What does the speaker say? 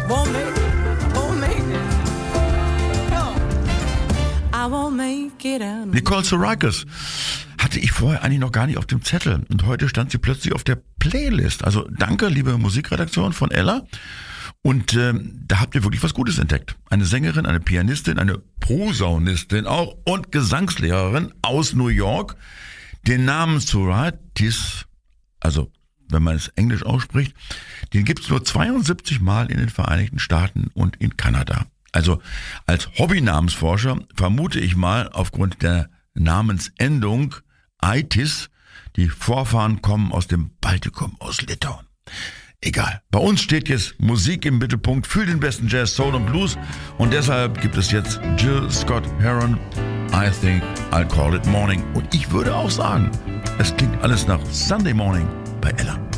won't make it. I won't make it. No. I won't make it out. Nicole Sarakas hatte ich vorher eigentlich noch gar nicht auf dem Zettel und heute stand sie plötzlich auf der Playlist. Also danke, liebe Musikredaktion von Ella. Und da habt ihr wirklich was Gutes entdeckt. Eine Sängerin, eine Pianistin, eine Posaunistin auch und Gesangslehrerin aus New York. Den Namen Sarakas, also wenn man es Englisch ausspricht, den gibt's nur 72 Mal in den Vereinigten Staaten und in Kanada. Also als Hobby-Namensforscher vermute ich mal aufgrund der Namensendung Aitis, die Vorfahren kommen aus dem Baltikum, aus Litauen. Egal. Bei uns steht jetzt Musik im Mittelpunkt für den besten Jazz, Soul und Blues und deshalb gibt es jetzt Jill Scott Heron, I Think I'll Call It Morning. Und ich würde auch sagen, es klingt alles nach Sunday Morning bei Ella.